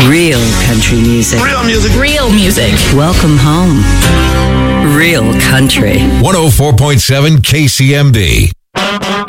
Real country music. Real music. Real music. Welcome home. Real country. 104.7 KCMD.